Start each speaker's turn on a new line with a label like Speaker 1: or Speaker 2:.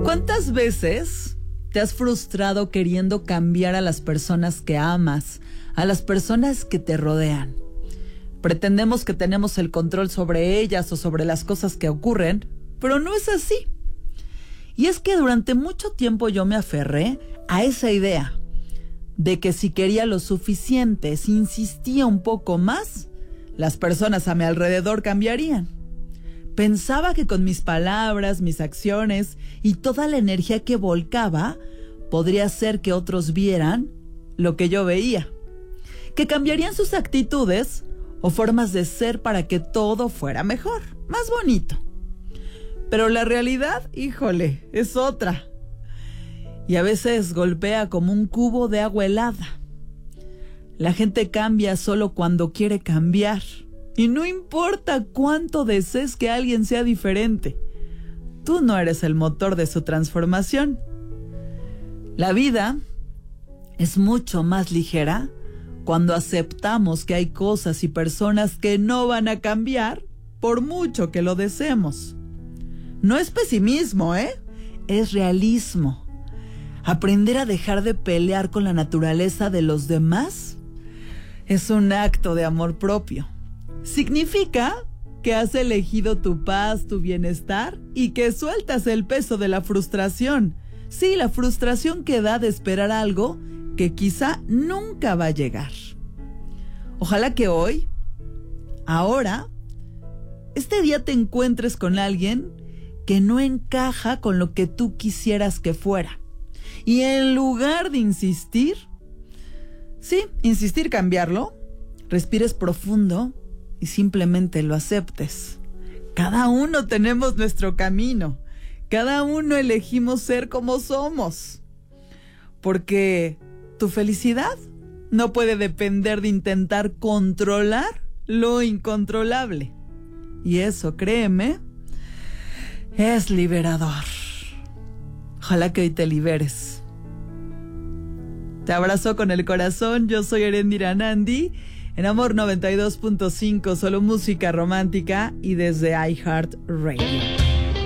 Speaker 1: ¿Cuántas veces te has frustrado queriendo cambiar a las personas que amas, a las personas que te rodean? Pretendemos que tenemos el control sobre ellas o sobre las cosas que ocurren, pero no es así. Y es que durante mucho tiempo yo me aferré a esa idea de que si quería lo suficiente, si insistía un poco más, las personas a mi alrededor cambiarían. Pensaba que con mis palabras, mis acciones y toda la energía que volcaba, podría hacer que otros vieran lo que yo veía. Que cambiarían sus actitudes o formas de ser para que todo fuera mejor, más bonito. Pero la realidad, híjole, es otra. Y a veces golpea como un cubo de agua helada. La gente cambia solo cuando quiere cambiar. Y no importa cuánto desees que alguien sea diferente. Tú no eres el motor de su transformación. La vida es mucho más ligera cuando aceptamos que hay cosas y personas que no van a cambiar por mucho que lo deseemos. No es pesimismo, es realismo. Aprender a dejar de pelear con la naturaleza de los demás es un acto de amor propio. Significa que has elegido tu paz, tu bienestar y que sueltas el peso de la frustración. Sí, la frustración que da de esperar algo que quizá nunca va a llegar. Ojalá que hoy, ahora, este día te encuentres con alguien que no encaja con lo que tú quisieras que fuera. Y en lugar de insistir, cambiarlo, respires profundo y simplemente lo aceptes. Cada uno tenemos nuestro camino. Cada uno elegimos ser como somos. Porque tu felicidad no puede depender de intentar controlar lo incontrolable. Y eso, créeme, es liberador. Ojalá que hoy te liberes. Te abrazo con el corazón. Yo soy Erendira Nandi. En Amor 92.5, solo música romántica y desde iHeartRadio.